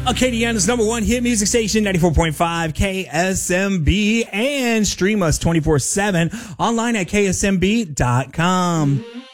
Acadiana's number one hit music station, 94.5 KSMB, and stream us 24/7 online at ksmb.com.